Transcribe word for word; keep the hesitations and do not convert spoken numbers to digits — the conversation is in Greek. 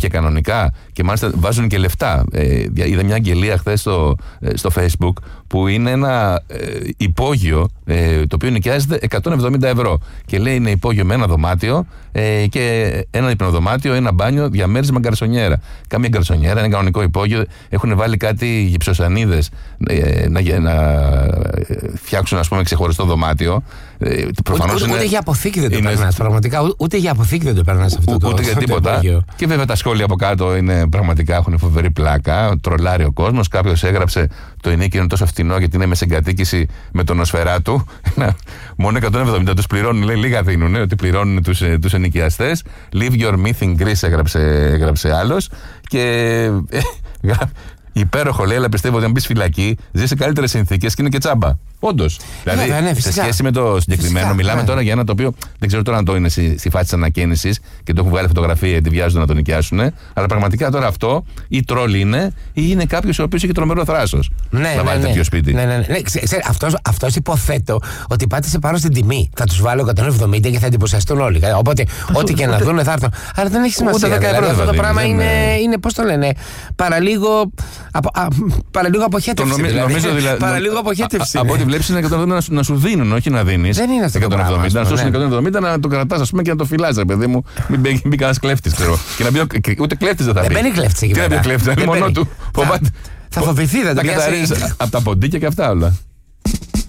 και κανονικά και μάλιστα βάζουν και λεφτά. Ε, είδα μια αγγελία χθες στο, στο Facebook που είναι ένα ε, υπόγειο ε, το οποίο νοικιάζεται εκατόν εβδομήντα ευρώ και λέει είναι υπόγειο με ένα δωμάτιο ε, και ένα υπνοδωμάτιο, ένα μπάνιο, διαμέρισμα γκαρσονιέρα. Κάμια γκαρσονιέρα, ένα κανονικό υπόγειο. Έχουν βάλει κάτι γυψοσανίδες ε, να, να φτιάξουν, ας πούμε, ξεχωριστό δωμάτιο. Ε, ούτε, ούτε, είναι, ούτε για αποθήκη δεν το είναι, περνάς, πραγματικά. Ούτε, ούτε για αποθήκη δεν το περνάς αυτό το ούτε για τίποτα. Το και βέβαια τα σχόλια από κάτω είναι πραγματικά, έχουν φοβερή πλάκα. Τρολάρει ο κόσμος. Κάποιος έγραψε το ενίκιο είναι τόσο φτηνό γιατί είναι με συγκατοίκηση με τον Νοσφαιράτου. Μόνο εκατόν εβδομήντα τους πληρώνουν, λέει, λίγα δίνουν, ότι πληρώνουν τους, τους ενοικιαστές. Leave your myth in Greece, έγραψε, έγραψε άλλος. Και ε, υπέροχο, λέει, αλλά πιστεύω ότι αν μπεις φυλακή, ζεις σε καλύτερες συνθήκες και είναι και τσάμπα. Όντως. Δηλαδή, ναι, ναι, σε σχέση με το συγκεκριμένο, φυσικά, μιλάμε ναι. τώρα για ένα το οποίο δεν ξέρω τώρα αν το είναι στη, στη φάση της ανακαίνησης και το έχουν βγάλει φωτογραφία γιατί βιάζονται να τον νοικιάσουν. Αλλά πραγματικά τώρα αυτό ή τρόλ είναι ή είναι κάποιος ο οποίος έχει τρομερό θράσος. Ναι, να βάλει ναι, τέτοιο ναι. σπίτι. Ναι, ναι, ναι. ναι. Ξέ, ξέ, αυτός, αυτός υποθέτω ότι πάτησε πάνω στην τιμή. Θα τους βάλω εκατόν εβδομήντα και θα εντυπωσιαστούν όλοι. Οπότε, ό,τι και να δουν θα έρθουν. Αλλά δεν έχει σημασία. Ούτε δηλαδή, αυτό το πράγμα είναι, είναι, είναι πώς το λένε, παραλίγο, απο, α, παραλίγο αποχέτευση. Νομι, δηλαδή. Νομίζω δηλαδή. Παραλίγο αποχέτευση. Από ό,τι βλέπεις είναι εκατόν εβδομήντα να σου δίνουν, όχι να δίνεις. Δεν είναι αυτό το εκατόν εβδομήντα. πράγμα, Να σου ναι. εκατόν εβδομήντα να το κρατάς, ας πούμε, και να το φυλάς, ρε παιδί μου. Μην μπει κανένας κλέφτης, ξέρω. Και να μπει ούτε κλέφτης δεν θα μπει. Δεν μπαίνει κλέφτης εκεί πέρα. Τι να μπει κλέφτης, είναι μόνο του. Θα φοβηθεί, δεν το θα καθαρίζεις από τα ποντίκια και αυτά όλα.